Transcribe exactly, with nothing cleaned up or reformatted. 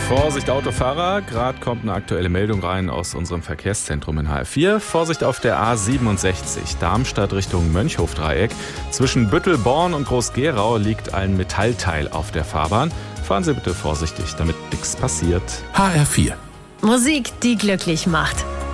Vorsicht Autofahrer, gerade kommt eine aktuelle Meldung rein aus unserem Verkehrszentrum in H R vier. Vorsicht auf der A siebenundsechzig, Darmstadt Richtung Mönchhofdreieck. Zwischen Büttelborn und Groß-Gerau liegt ein Metallteil auf der Fahrbahn. Fahren Sie bitte vorsichtig, damit nichts passiert. H R vier. Musik, die glücklich macht.